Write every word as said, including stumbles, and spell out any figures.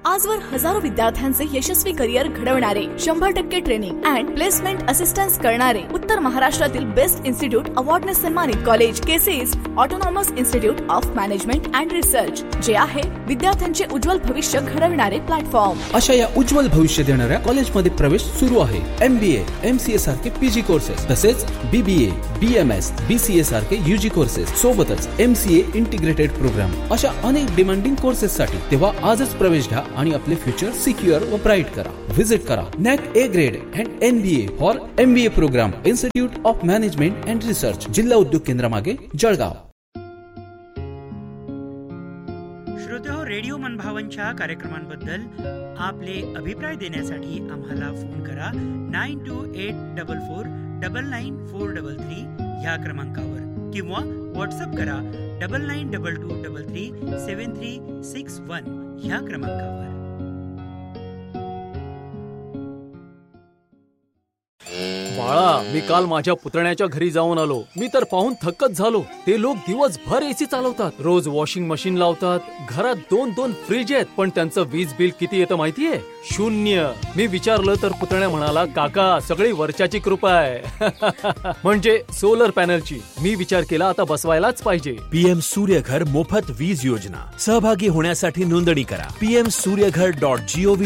आजवर हजारो विद्यार्थ्यांचे यशस्वी करिअर घडवणारे, शंभर टक्के ट्रेनिंग अँड प्लेसमेंट असिस्टन्स करणारे, उत्तर महाराष्ट्रातील बेस्ट इन्स्टिट्यूट अवॉर्डने सन्मानित college केसीज autonomous institute of management and research, जे आहे विद्यार्थ्यांचे उज्ज्वल भविष्य घडविणारे प्लॅटफॉर्म. अशा या उज्ज्वल भविष्य देणाऱ्या कॉलेजमध्ये प्रवेश सुरू आहे. एमबीए, एमसीए सारखे पीजी कोर्सेस, तसेच बीबीए, बीएमएस, बीसीए सारखे यूजी कोर्सेस, सोबतच एमसीए इंटिग्रेटेड प्रोग्राम, अशा अनेक डिमांडिंग कोर्सेस साठी तेव्हा आजच प्रवेश घ्या आणि आपले फ्युचर सिक्युअर व ब्राईट करा. व्हिजिट करा NAAC A grade and NBA for MBA programme, institute of management and research, जिल्हा उद्योग केंद्रामागे, जळगाव. श्रोत्याहो, रेडिओ मनभावनच्या कार्यक्रमांबद्दल आपले अभिप्राय देण्यासाठी आम्हाला फोन करा nine to eight double four double nine four double three ह्या क्रमांकावर, किंवा व्हॉट्सअप करा double nine double two double three सेवन थ्री सिक्स वन ह्या क्रमांकावर. बाळा, मी काल माझ्या पुतण्याच्या घरी जाऊन आलो. मी तर पाहून थक्कच झालो. ते लोक दिवसभर एसी चालवतात, रोज वॉशिंग मशीन लावतात, घरात दोन दोन फ्रीज आहेत, पण त्यांचं वीज बिल किती येतं माहितीये? शून्य. मी विचारलं तर पुतण्या म्हणाला, काका सगळी वर्षाची कृपा आहे. म्हणजे सोलर पॅनलची. मी विचार केला आता बसवायलाच पाहिजे. पीएम सूर्यघर मोफत वीज योजना सहभागी होण्यासाठी नोंदणी करा. PM Surya Ghar dot G O V